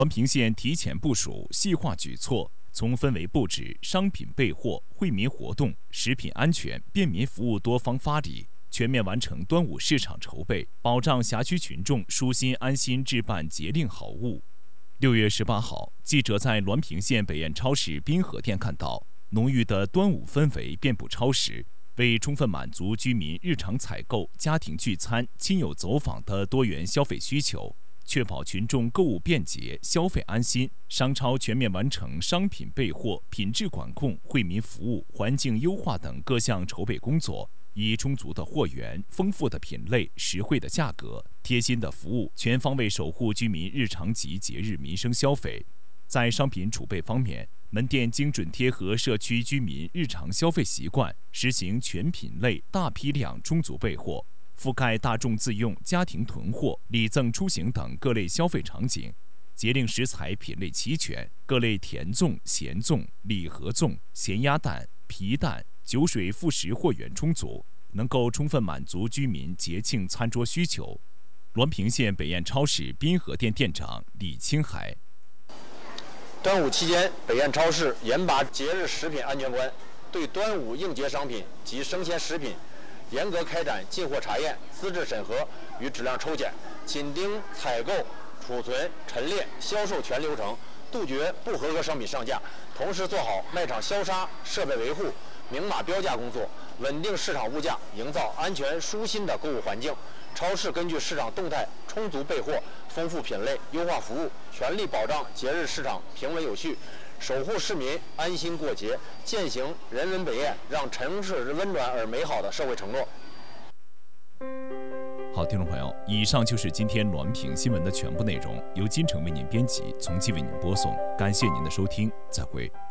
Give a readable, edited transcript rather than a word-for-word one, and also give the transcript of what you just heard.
滦平县提前部署细化举措，从氛围布置、商品备货、惠民活动、食品安全、便民服务多方发力，全面完成端午市场筹备，保障辖区群众舒心安心置办节令好物。6月18号，记者在滦平县北苑超市滨河店看到，浓郁的端午氛围遍布超市。为充分满足居民日常采购、家庭聚餐、亲友走访的多元消费需求，确保群众购物便捷、消费安心，商超全面完成商品备货、品质管控、惠民服务、环境优化等各项筹备工作，以充足的货源、丰富的品类、实惠的价格、贴心的服务，全方位守护居民日常及节日民生消费。在商品储备方面，门店精准贴合社区居民日常消费习惯，实行全品类、大批量充足备货，覆盖大众自用、家庭囤货、礼赠出行等各类消费场景。节令食材品类齐全，各类甜粽、咸粽、礼盒粽、咸鸭蛋、皮蛋、酒水副食货源充足，能够充分满足居民节庆餐桌需求。滦平县北苑超市滨河店店长李青海。 端午期间，北苑超市严把节日食品安全关，对端午应节商品及生鲜食品严格开展进货查验、资质审核与质量抽检，紧盯采购、储存、陈列、销售全流程，杜绝不合格商品上架，同时做好卖场消杀、设备维护、明码标价工作，稳定市场物价，营造安全舒心的购物环境。超市根据市场动态，充足备货，丰富品类，优化服务，全力保障节日市场平稳有序，守护市民安心过节，践行人文北苑，让城市温暖而美好的社会承诺。 好，听众朋友，以上就是今天滦平新闻的全部内容，由金城为您编辑，从期为您播送，感谢您的收听，再会。